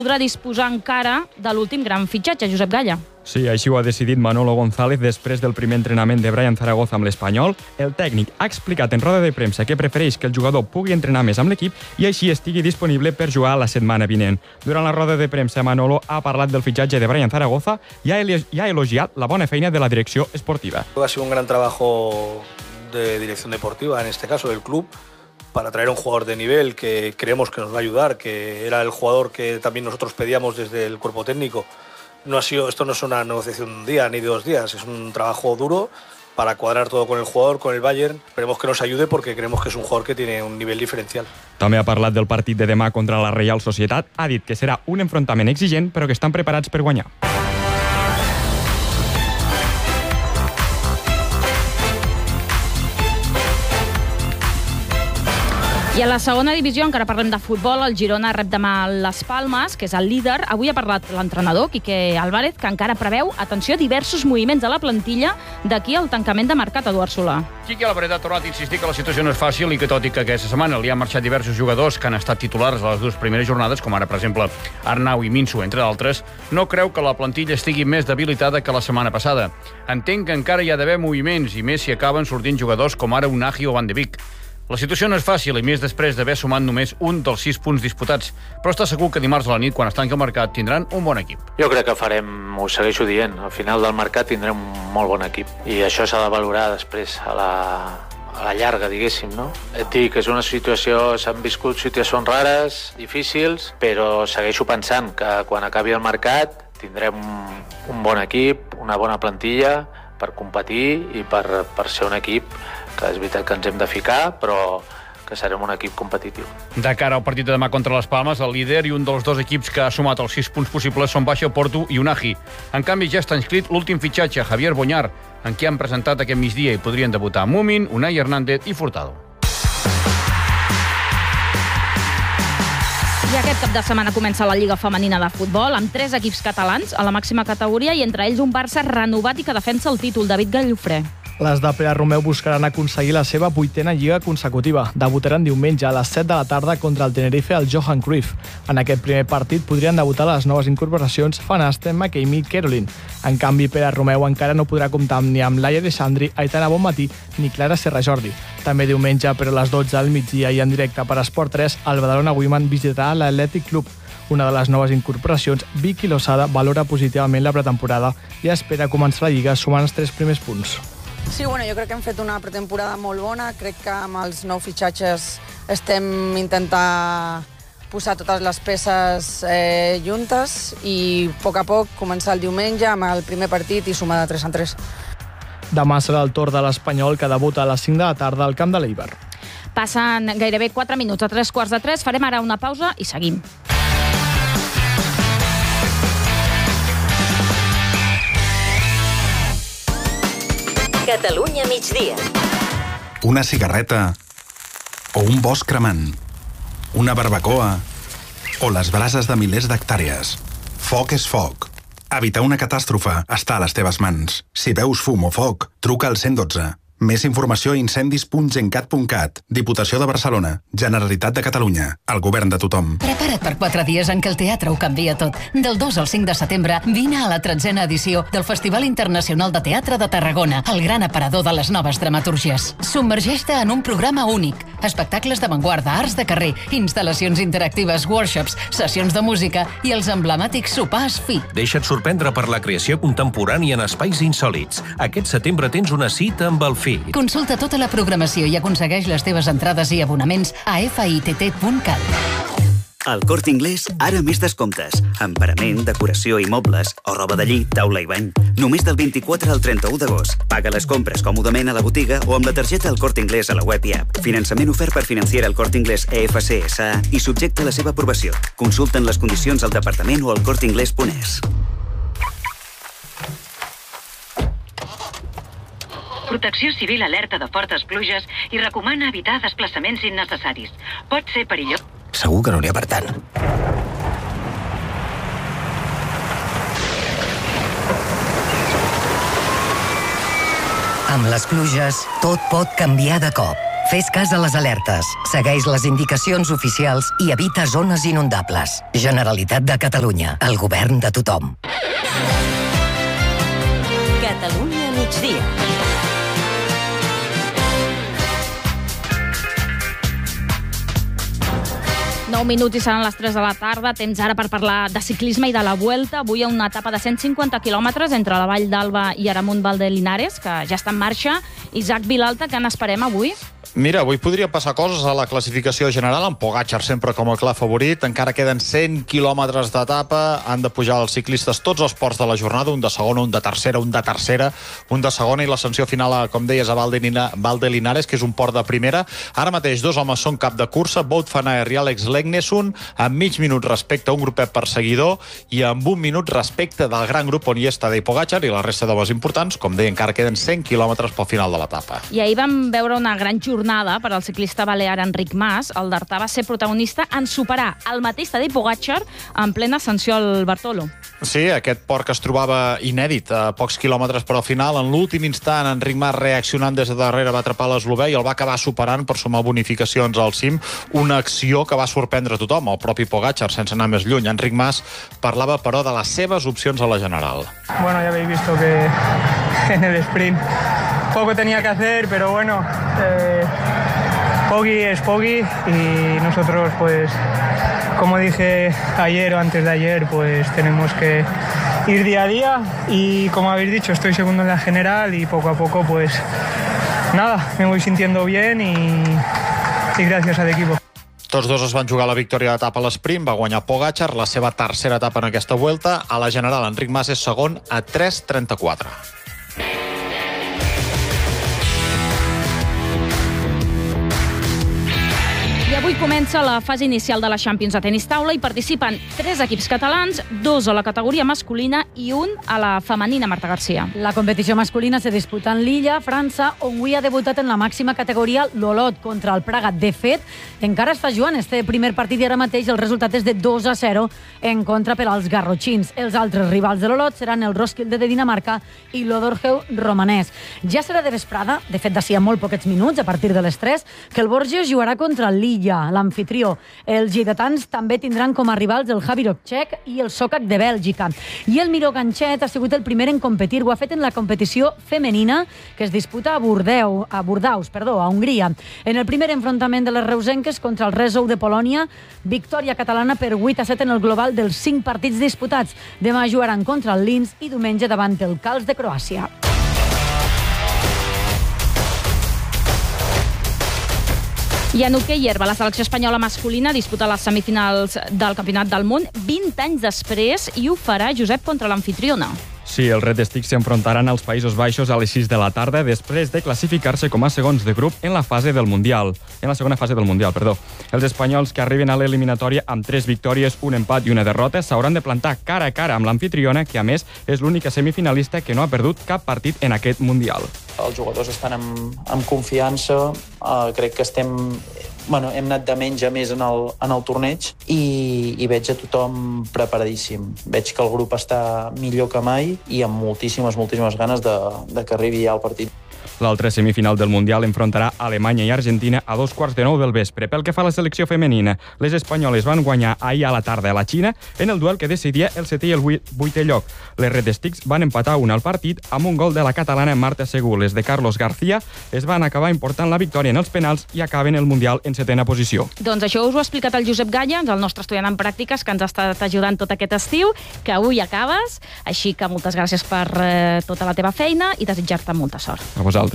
podrà disposar encara de l'últim gran fitxatge, Josep Galla. Sí, així ho ha decidit Manolo González després del primer entrenament de Brian Zaragoza amb l'Espanyol. El tècnic ha explicat en roda de premsa que prefereix que el jugador pugui entrenar més amb l'equip i així estigui disponible per jugar la setmana vinent. Durant la roda de premsa, Manolo ha parlat del fitxatge de Brian Zaragoza i ha elogiat la bona feina de la direcció esportiva. Ha sido un gran trabajo de dirección deportiva, en este caso del club, para traer a un jugador de nivel que creemos que nos va a ayudar, que era el jugador que también nosotros pedíamos desde el cuerpo técnico. Esto no es una negociación de un día ni de 2 días, es un trabajo duro para cuadrar todo con el jugador, con el Bayern. Esperemos que nos ayude porque creemos que es un jugador que tiene un nivel diferencial. També ha parlat del partit de demà contra la Reial Societat. Ha dit que serà un enfrontament exigent, però que estan preparats per guanyar. I a la segona divisió, encara parlem de futbol, el Girona rep demà les Palmes, que és el líder. Avui ha parlat l'entrenador, Quique Álvarez, que encara preveu, atenció, diversos moviments a la plantilla d'aquí al tancament de mercat, Eduard Solà. Quique Álvarez ha tornat a insistir que la situació no és fàcil i que, tot i que aquesta setmana li han marxat diversos jugadors que han estat titulars a les 2 primeres jornades, com ara, per exemple, Arnau i Minso, entre d'altres, no creu que la plantilla estigui més debilitada que la setmana passada. Entenc que encara hi ha d'haver moviments, i més si acaben sortint jugadors com ara Unai o Van de Beek. La situació no és fàcil, i més després d'haver sumat només un dels 6 punts disputats, però està segur que dimarts a la nit, quan es tanqui el mercat, tindran un bon equip. Jo crec que farem, ho segueixo dient, al final del mercat tindrem un molt bon equip, i això s'ha de valorar després a la llarga, diguéssim, no? Et dic que és una situació, s'han viscut situacions rares, difícils, però segueixo pensant que quan acabi el mercat tindrem un bon equip, una bona plantilla per competir i per ser un equip que és veritat que ens hem de ficar, però que serem un equip competitiu. De cara al partit de demà contra les Palmes, el líder i un dels 2 equips que ha sumat els 6 punts possibles són Baixa Porto i Unai. En canvi, ja està inscrit l'últim fitxatge, Javier Boñar, en què han presentat aquest migdia i podrien debutar Mumin, Unai Hernández i Furtado. I aquest cap de setmana comença la Lliga Femenina de Futbol, amb 3 equips catalans a la màxima categoria i entre ells un Barça renovat i que defensa el títol, David Gallofré. Les de Pere Romeu buscaran aconseguir la seva 8a lliga consecutiva. Debutaran diumenge a les 7 de la tarda contra el Tenerife al Johan Cruyff. En aquest primer partit podrien debutar les noves incorporacions Van Astenmark i Amy Caroline. En canvi, Pere Romeu encara no podrà comptar ni amb Laia Alessandri, Aitana Bonmatí ni Clara Serra Jordi. També diumenge, però a les 12 del migdia i en directe per Esport 3, el Badalona Women visitarà l'Atlètic Club. Una de les noves incorporacions, Vicky Losada, valora positivament la pretemporada i espera començar la lliga sumant els 3 primers punts. Sí, bueno, jo crec que hem fet una pretemporada molt bona. Crec que amb els 9 fitxatges estem intentant posar totes les peces juntes i a poc començar el diumenge amb el primer partit i sumar de 3 en 3. Demà serà el torn de l'Espanyol, que debuta a les 5 de la tarda al camp de l'Eibar. Passen gairebé 4 minuts a 3:15. Farem ara una pausa i seguim. Catalunya migdia. Una cigarreta o un bosc cremant, una barbacoa o les brases de milers d'hectàrees. Foc és foc. Evitar una catàstrofe està a les teves mans. Si veus fum o foc, truca al 112. Més informació a incendis.gencat.cat. Diputació de Barcelona. Generalitat de Catalunya. El govern de tothom. Prepara't per 4 dies en què el teatre ho canvia tot. Del 2 al 5 de setembre, vine a la 13a edició del Festival Internacional de Teatre de Tarragona, el gran aparador de les noves dramatúrgies. Submergeix-te en un programa únic. Espectacles d'avantguarda, arts de carrer, instal·lacions interactives, workshops, sessions de música i els emblemàtics sopars FIT. Deixa't sorprendre per la creació contemporània en espais insòlits. Aquest setembre tens una cita amb el FIT. Consulta tota la programació i aconsegueix les teves entrades i abonaments a fitt.cat. Al Corte Inglés, ara més descomptes. En parament, decoració i mobles, o roba de llit, taula i bany. Només del 24 al 31 d'agost. Paga les compres còmodament a la botiga o amb la targeta El Corte Inglés a la web i app. Finançament ofert per Financiera El Corte Inglés EFC SA i subjecte a la seva aprovació. Consulten les condicions al departament o al corteinglés.es. Protecció Civil alerta de fortes pluges i recomana evitar desplaçaments innecessaris. Pot ser perillós. Segur que no n'hi ha per tant. Amb les pluges, tot pot canviar de cop. Fes cas a les alertes, segueix les indicacions oficials i evita zones inundables. Generalitat de Catalunya, el govern de tothom. Catalunya migdia. Minuts i seran les 3 de la tarda. Temps ara per parlar de ciclisme i de la Vuelta. Avui hi ha una etapa de 150 quilòmetres entre la Vall d'Alba i Aramunt Valdelinares, que ja està en marxa. Isaac Vilalta, què n'esperem avui? Mira, avui podria passar coses a la classificació general, amb Pogačar sempre com a clar favorit. Encara queden 100 quilòmetres d'etapa. Han de pujar els ciclistes tots els ports de la jornada, un de segona, un de tercera, un de segona, i l'ascensió final, com deies, a Valdelinares, que és un port de primera. Ara mateix 2 homes són cap de cursa, Wout van Aert i Alex Legnesund, amb mig minut respecte a un grupet perseguidor i amb 1 minut respecte del gran grup on hi és Tadej Pogačar i la resta d'homes importants. Com deia, encara queden 100 quilòmetres pel final de l'etapa. I ahir vam veure una gran jornada per al ciclista balear Enric Mas. El d'Artà va ser protagonista en superar el mateix Tadej Pogačar en plena ascensió al Bartolo. Sí, aquest port que es trobava inèdit a pocs quilòmetres, però al final, en l'últim instant, Enric Mas, reaccionant des de darrere, va atrapar l'eslovè i el va acabar superant per sumar bonificacions al cim. Una acció que va sorprendre tothom, el propi Pogačar, sense anar més lluny. Enric Mas parlava, però, de les seves opcions a la general. Bueno, ya habéis visto que en el sprint poco tenía que hacer, pero bueno, Poggi es Poggi y nosotros, pues, como dije ayer o antes de ayer, pues tenemos que ir día a día y, como habéis dicho, estoy segundo en la general y poco a poco, pues nada, me voy sintiendo bien y gracias al equipo. Tots dos es van jugar la victòria d'etapa a l'esprint, va guanyar Pogačar, la seva tercera etapa en aquesta Vuelta. A la general, Enric Mas és segon a 3:34. I avui comença la fase inicial de la Champions de tenis taula i participen 3 equips catalans, 2 a la categoria masculina i 1 a la femenina, Marta Garcia. La competició masculina se disputa en Lilla, França, on avui ha debutat en la màxima categoria l'Olot contra el Praga. De fet, encara està jugant este primer partit i ara mateix el resultat és de 2-0 en contra per als garrotxins. Els altres rivals de l'Olot seran el Roskilde de Dinamarca i l'Odorheu romanès. Ja serà de vesprada, de fet d'ací a molt poquets minuts, a partir de les 3, que el Borges jugarà contra el Lilla, l'amfitrió. Els lleidatans també tindran com a rivals el Javirok txec i el Sokak de Bèlgica. I el Miró Ganxet ha sigut el primer en competir. Ho ha fet en la competició femenina que es disputa a Bordeus, a Hongria. En el primer enfrontament de les reusenques contra el Rezou de Polònia, victòria catalana per 8-7 en el global dels 5 partits disputats. Demà jugaran contra el Linz i diumenge davant el Calç de Croàcia. I en hoquei herba, la selecció espanyola masculina disputa les semifinals del Campionat del Món 20 anys després i ho farà, Josep, contra l'amfitriona. Sí, els Red Sticks s'enfrontaran als Països Baixos a les 6 de la tarda després de classificar-se com a segons de grup en la segona fase del Mundial. Els espanyols que arriben a l'eliminatòria amb 3 victòries, un empat i una derrota s'hauran de plantar cara a cara amb l'amfitriona, que a més és l'única semifinalista que no ha perdut cap partit en aquest Mundial. Els jugadors estan amb confiança, crec que hem anat de menys a més en el torneig i veig a tothom preparadíssim. Veig que el grup està millor que mai i amb moltíssimes ganes de que arribi ja el partit. L'altra semifinal del Mundial enfrontarà Alemanya i Argentina a 2:45 del vespre. Pel que fa a la selecció femenina, les espanyoles van guanyar ahir a la tarda a la Xina en el duel que decidia el 7è i el 8è lloc. Les Red Sticks van empatar 1 al partit amb un gol de la catalana Marta Segú. Les de Carlos García es van acabar important la victòria en els penals i acaben el Mundial en 7a posició. Doncs això us ho ha explicat el Josep Galla, el nostre estudiant en pràctiques, que ens ha estat ajudant tot aquest estiu, que avui acabes, així que moltes gràcies per tota la teva feina i desitjar-te molta sort. A vosaltres.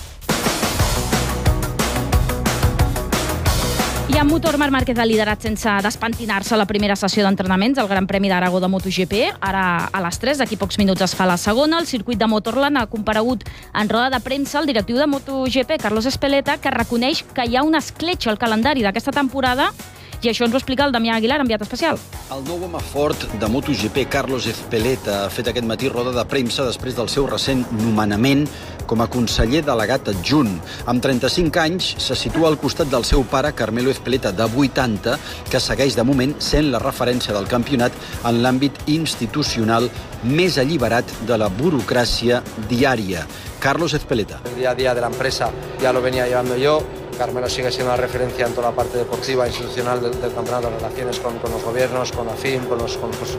I amb motor, Marc Márquez ha liderat sense despentinar-se la primera sessió d'entrenaments al Gran Premi d'Aragó de MotoGP. Ara, a les 3, d'aquí pocs minuts es fa la segona. El circuit de Motorland ha comparegut en roda de premsa el directiu de MotoGP, Carlos Ezpeleta, que reconeix que hi ha una escletxa al calendari d'aquesta temporada. I això ens ho explica el Damià Aguilar, enviat especial. El nou home fort de MotoGP, Carlos Ezpeleta, ha fet aquest matí roda de premsa després del seu recent nomenament com a conseller delegat adjunt. Amb 35 anys, se situa al costat del seu pare, Carmelo Ezpeleta, de 80, que segueix de moment sent la referència del campionat en l'àmbit institucional més alliberat de la burocràcia diària. Carlos Ezpeleta. El día a día de la empresa ya lo venía llevando yo. Carmelo sigue siendo la referencia en toda la parte deportiva, institucional del campeonato, relaciones con los gobiernos, con AFIM, con los